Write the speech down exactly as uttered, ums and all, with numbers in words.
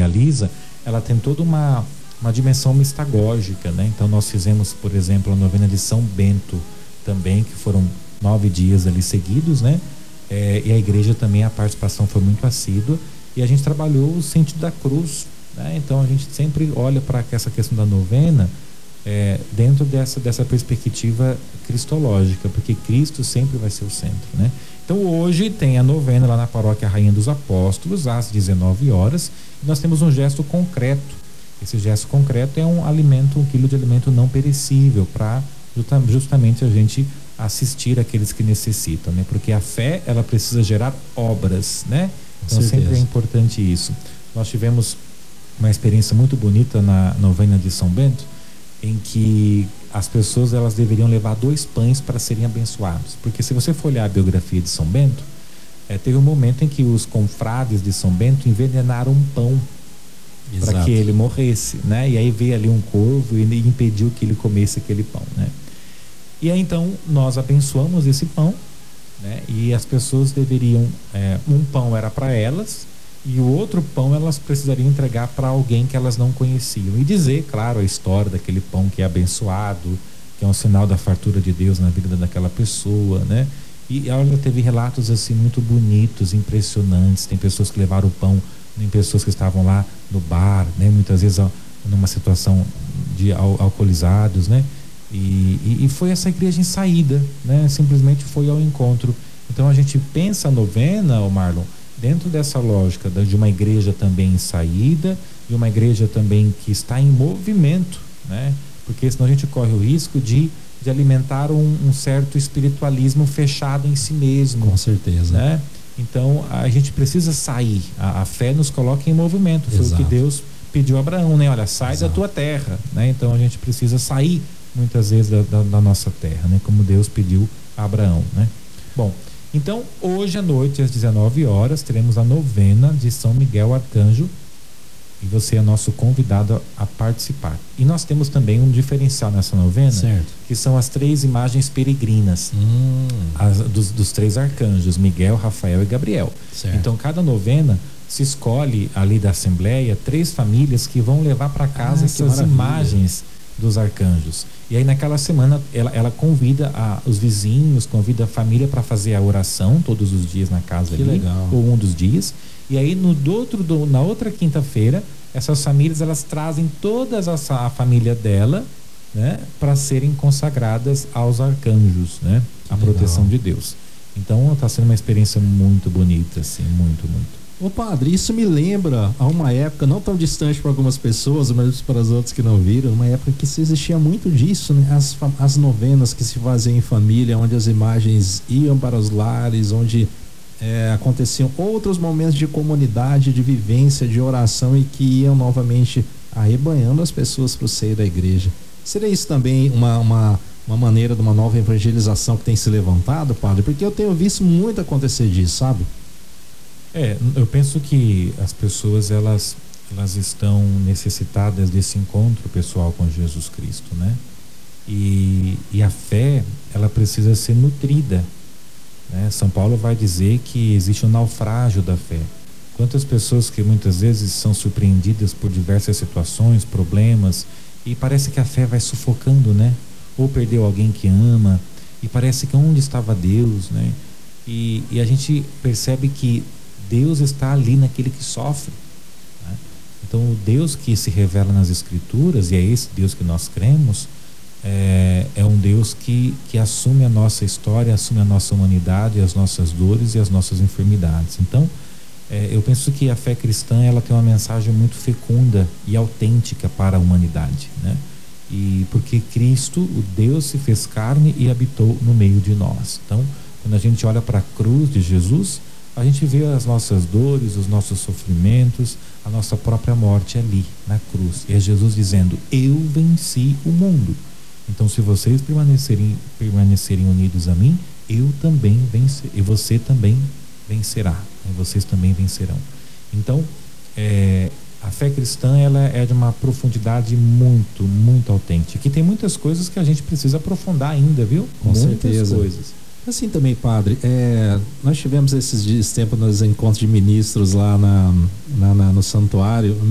realiza, ela tem toda uma, uma dimensão mistagógica, né? Então nós fizemos, por exemplo, a novena de São Bento também, que foram nove dias ali seguidos, né? É, e a igreja também, a participação foi muito assídua, e a gente trabalhou o sentido da cruz, né? Então a gente sempre olha para essa questão da novena é, dentro dessa, dessa perspectiva cristológica, porque Cristo sempre vai ser o centro, né? Então hoje tem a novena lá na paróquia Rainha dos Apóstolos, às dezenove horas, e nós temos um gesto concreto. Esse gesto concreto é um alimento, um quilo de alimento não perecível, para justamente a gente assistir aqueles que necessitam, né? Porque a fé, ela precisa gerar obras, né? Então sempre é importante isso. Nós tivemos uma experiência muito bonita na novena de São Bento, em que as pessoas, elas deveriam levar dois pães para serem abençoados, porque se você for olhar a biografia de São Bento, é, teve um momento em que os confrades de São Bento envenenaram um pão para que ele morresse, né? E aí veio ali um corvo e impediu que ele comesse aquele pão, né? E aí então nós abençoamos esse pão, né? E as pessoas deveriam, é, um pão era para elas e o outro pão elas precisariam entregar para alguém que elas não conheciam e dizer, claro, a história daquele pão que é abençoado, que é um sinal da fartura de Deus na vida daquela pessoa, né? E ela teve relatos assim muito bonitos, impressionantes. Tem pessoas que levaram o pão, tem pessoas que estavam lá no bar, né? Muitas vezes numa situação de al- alcoolizados, né? E, e, e foi essa igreja em saída, né? Simplesmente foi ao encontro. Então a gente pensa a novena, o Marlon, dentro dessa lógica de uma igreja também em saída e uma igreja também que está em movimento, né? Porque senão a gente corre o risco de, de alimentar um, um certo espiritualismo fechado em si mesmo. Com certeza. Né? Então a gente precisa sair, a, a fé nos coloca em movimento. Foi Exato. o que Deus pediu a Abraão, né? Olha, sai Exato. da tua terra, né? Então a gente precisa sair muitas vezes da, da, da nossa terra, né? Como Deus pediu a Abraão, né? Bom, então hoje à noite às dezenove horas teremos a novena de São Miguel Arcanjo e você é nosso convidado a, a participar. E nós temos também um diferencial nessa novena, certo, que são as três imagens peregrinas, hum. as, dos, dos três arcanjos, Miguel, Rafael e Gabriel. Certo. Então cada novena se escolhe ali da Assembleia três famílias que vão levar para casa ah, essas imagens dos arcanjos. E aí naquela semana ela, ela convida a, os vizinhos, convida a família para fazer a oração todos os dias na casa que ali, legal. ou um dos dias. E aí no do outro, do, na outra quinta-feira, essas famílias elas trazem toda a, a família dela, né, para serem consagradas aos arcanjos, né, a proteção de Deus. Então está sendo uma experiência muito bonita, assim, muito, muito. Ô padre, isso me lembra a uma época não tão distante para algumas pessoas, mas para as outras que não viram, uma época que se existia muito disso, né? As, as novenas que se faziam em família, onde as imagens iam para os lares, onde é, aconteciam outros momentos de comunidade, de vivência, de oração e que iam novamente arrebanhando as pessoas para o seio da igreja. Seria isso também uma, uma, uma maneira de uma nova evangelização que tem se levantado, padre? Porque eu tenho visto muito acontecer disso, sabe? É, eu penso que as pessoas elas, elas estão necessitadas desse encontro pessoal com Jesus Cristo, né? E, e a fé, ela precisa ser nutrida, né? São Paulo vai dizer que existe um naufrágio da fé. Quantas pessoas que muitas vezes são surpreendidas por diversas situações, problemas, e parece que a fé vai sufocando, né? Ou perdeu alguém que ama, e parece que onde estava Deus, né? E, e a gente percebe que Deus está ali naquele que sofre, né? Então o Deus que se revela nas Escrituras, e é esse Deus que nós cremos, é, é um Deus que, que assume a nossa história, assume a nossa humanidade, as nossas dores e as nossas enfermidades. Então é, eu penso que a fé cristã ela tem uma mensagem muito fecunda e autêntica para a humanidade, né? E porque Cristo, o Deus, se fez carne e habitou no meio de nós. Então quando a gente olha para a cruz de Jesus, a gente vê as nossas dores, os nossos sofrimentos, a nossa própria morte ali na cruz. E é Jesus dizendo: eu venci o mundo. Então se vocês permanecerem, permanecerem unidos a mim, eu também vencerei, e você também vencerá, e vocês também vencerão. Então é, a fé cristã ela é de uma profundidade muito, muito autêntica, que tem muitas coisas que a gente precisa aprofundar ainda, viu? Com muitas certeza. coisas. Assim também, padre, é, nós tivemos esses dias, tempo nos encontros de ministros lá na, na, na, no santuário.